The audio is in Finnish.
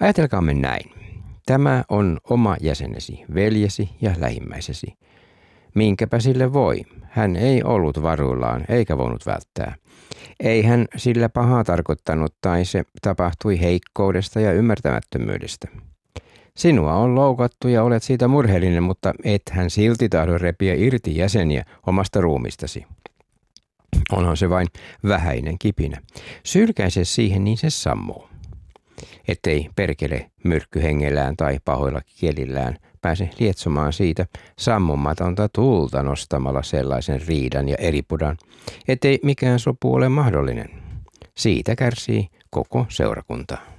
Ajatelkaamme näin. Tämä on oma jäsenesi, veljesi ja lähimmäisesi. Minkäpä sille voi? Hän ei ollut varuillaan eikä voinut välttää. Ei hän sillä pahaa tarkoittanut tai se tapahtui heikkoudesta ja ymmärtämättömyydestä. Sinua on loukattu ja olet siitä murheellinen, mutta et hän silti tahdo repiä irti jäseniä omasta ruumistasi. Onhan se vain vähäinen kipinä. Sylkäise siihen, niin se sammuu. Ettei perkele myrkkyhengellään tai pahoilla kielillään pääse lietsomaan siitä sammumatonta tuulta nostamalla sellaisen riidan ja eripudan, ettei mikään sopu ole mahdollinen. Siitä kärsii koko seurakunta.